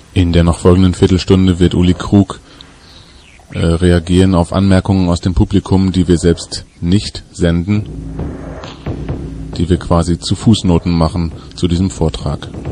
In der noch folgenden Viertelstunde wird Uli Krug reagieren auf Anmerkungen aus dem Publikum, die wir selbst nicht senden, die wir quasi zu Fußnoten machen zu diesem Vortrag.